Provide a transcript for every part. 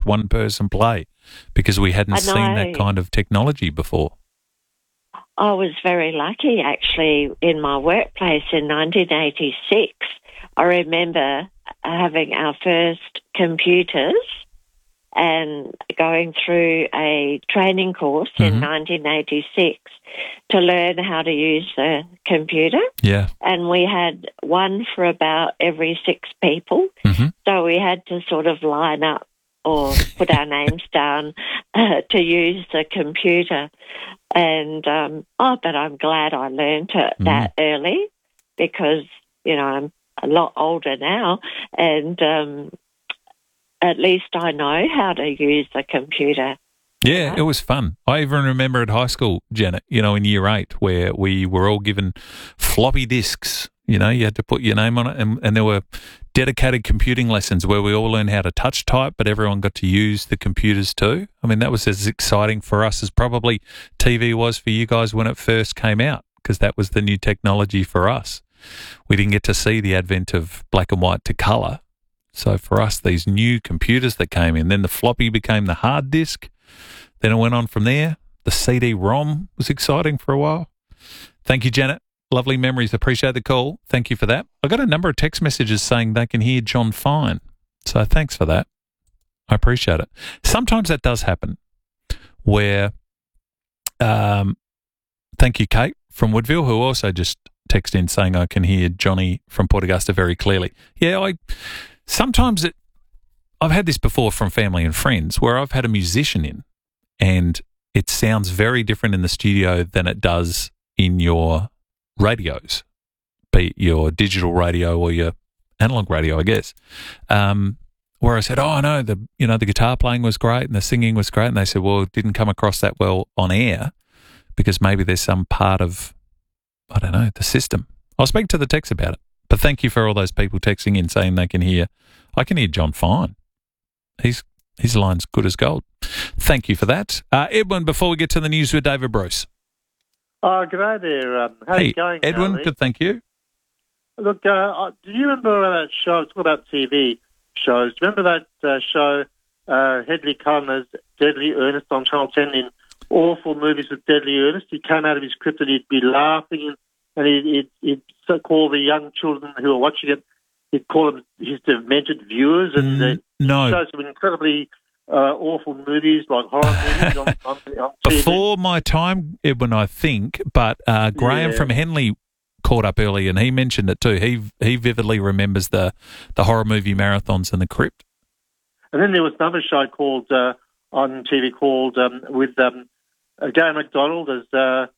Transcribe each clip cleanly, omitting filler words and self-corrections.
one-person play because we hadn't seen that kind of technology before. I was very lucky, actually, in my workplace in 1986. I remember having our first computers and going through a training course in 1986 to learn how to use the computer. Yeah. And we had one for about every 6 people. So we had to sort of line up or put our names down to use the computer. And, but I'm glad I learned it that early because, you know, I'm a lot older now and at least I know how to use the computer. Yeah, it was fun. I even remember at high school, Janet, you know, in year 8 where we were all given floppy disks. You know, you had to put your name on it and there were dedicated computing lessons where we all learned how to touch type, but everyone got to use the computers too. I mean, that was as exciting for us as probably TV was for you guys when it first came out because that was the new technology for us. We didn't get to see the advent of black and white to colour. So for us, these new computers that came in, then the floppy became the hard disk. Then it went on from there. The CD-ROM was exciting for a while. Thank you, Janet. Lovely memories. Appreciate the call. Thank you for that. I got a number of text messages saying they can hear John fine. So thanks for that. I appreciate it. Sometimes that does happen where, thank you, Kate from Woodville, who also just texted in saying I can hear Johnny from Port Augusta very clearly. Yeah, sometimes I've had this before from family and friends where I've had a musician in and it sounds very different in the studio than it does in your radios, be it your digital radio or your analog radio, I guess. Where I said, oh, no, the guitar playing was great and the singing was great. And they said, well, it didn't come across that well on air because maybe there's some part of, I don't know, the system. I'll speak to the text about it. But thank you for all those people texting in saying I can hear John fine. His line's good as gold. Thank you for that. Edwin, before we get to the news with David Bruce. Oh, g'day there. How are you going, Edwin? Harry? Good, thank you. Look, do you remember that show? It's all about TV shows. Do you remember that show, Hedley Cullen's Deadly Ernest on Channel 10 in awful movies with Deadly Ernest? He came out of his crypt and he'd be laughing and he'd call the young children who were watching it, he'd call them his demented viewers and no. shows some incredibly awful movies like horror movies on TV. Before my time, Edwin, I think, but Graham from Henley caught up early and he mentioned it too. He vividly remembers the horror movie marathons in the crypt. And then there was another show called on TV called with Gary McDonald as the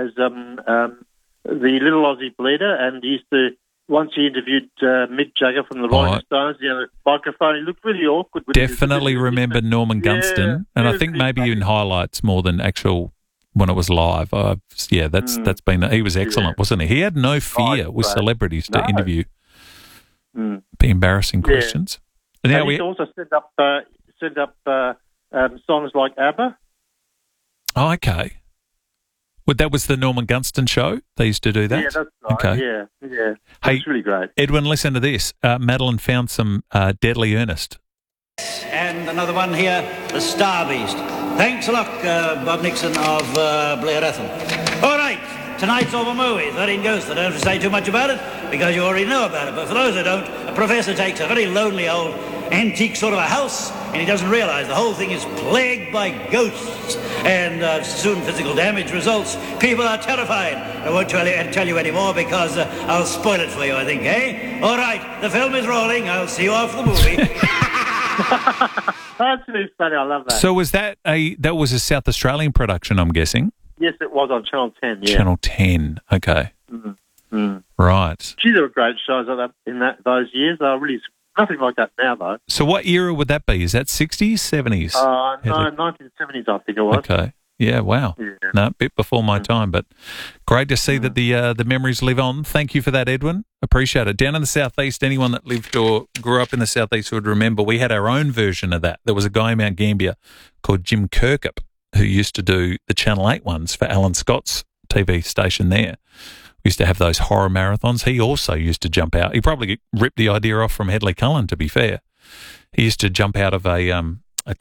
little Aussie bleeder, and he used to. Once he interviewed Mick Jagger from the Rolling Stones, the microphone, he looked really awkward. Definitely remember Norman Gunston, and I think maybe in highlights more than actual when it was live. That's been. He was excellent, wasn't he? He had no fear with celebrities to interview. Be embarrassing questions. And he also set up songs like ABBA. Oh, okay. Well, that was the Norman Gunston show? They used to do that? Yeah, that's right. Okay. Yeah. Hey, it's really great. Edwin, listen to this. Madeline found some Deadly Ernest. And another one here, The Star Beast. Thanks a lot, Bob Nixon of Blair Ethel. All right, tonight's over movie, 13 Ghosts. I don't have to say too much about it because you already know about it. But for those who don't, a professor takes a very lonely old antique sort of a house and he doesn't realise the whole thing is plagued by ghosts and soon physical damage results. People are terrified. I won't tell you anymore because I'll spoil it for you, I think, eh? All right, the film is rolling. I'll see you off the movie. That's really funny. I love that. So was that was a South Australian production, I'm guessing? Yes, it was on Channel 10, yeah. Channel 10, okay. Mm-hmm. Right. Gee, there were great shows like that in those years. Really nothing like that now, though. So what era would that be? Is that 60s, 70s? No, 1970s, I think it was. Okay. Yeah, wow. Yeah. No, a bit before my time, but great to see that the memories live on. Thank you for that, Edwin. Appreciate it. Down in the southeast, anyone that lived or grew up in the southeast would remember we had our own version of that. There was a guy in Mount Gambier called Jim Kirkup who used to do the Channel 8 ones for Alan Scott's TV station there. We used to have those horror marathons. He also used to jump out. He probably ripped the idea off from Hedley Cullen, to be fair. He used to jump out of a